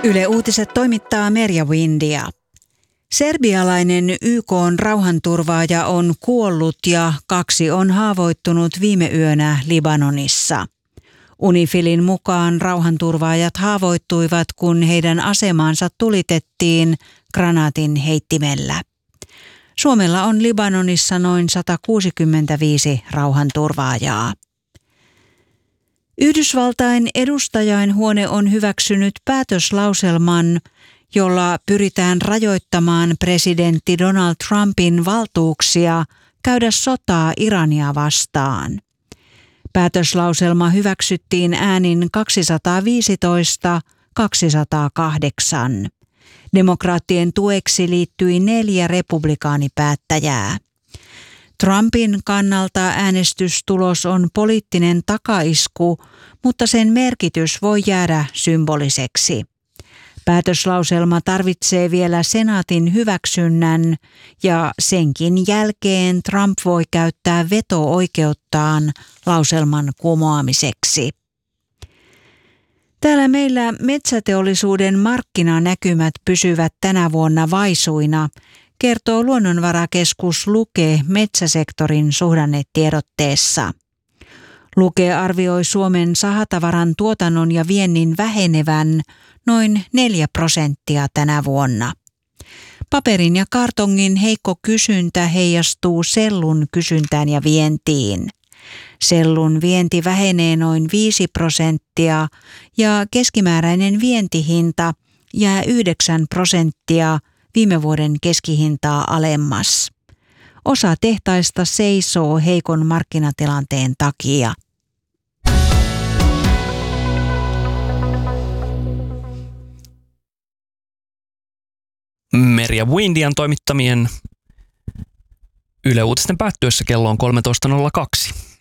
Yle Uutiset toimittaa Merja Windia. Serbialainen YK:n rauhanturvaaja on kuollut ja 2 on haavoittunut viime yönä Libanonissa. UNIFILin mukaan rauhanturvaajat haavoittuivat, kun heidän asemaansa tulitettiin granaatin heittimellä. Suomella on Libanonissa noin 165 rauhanturvaajaa. Yhdysvaltain edustajainhuone on hyväksynyt päätöslauselman, jolla pyritään rajoittamaan presidentti Donald Trumpin valtuuksia käydä sotaa Irania vastaan. Päätöslauselma hyväksyttiin äänin 215-208. Demokraattien tueksi liittyi 4 republikaanipäättäjää. Trumpin kannalta äänestystulos on poliittinen takaisku, mutta sen merkitys voi jäädä symboliseksi. Päätöslauselma tarvitsee vielä senaatin hyväksynnän ja senkin jälkeen Trump voi käyttää veto-oikeuttaan lauselman kumoamiseksi. Täällä meillä metsäteollisuuden markkinanäkymät pysyvät tänä vuonna vaisuina, kertoo Luonnonvarakeskus Luke metsäsektorin suhdannetiedotteessa. Luke arvioi Suomen sahatavaran tuotannon ja viennin vähenevän noin 4% tänä vuonna. Paperin ja kartongin heikko kysyntä heijastuu sellun kysyntään ja vientiin. Sellun vienti vähenee noin 5% ja keskimääräinen vientihinta jää 9% viime vuoden keskihintaa alemmas. Osa tehtaista seisoo heikon markkinatilanteen takia. Merja Windian toimittamien Yle Uutisten päättyessä kello on 13.02.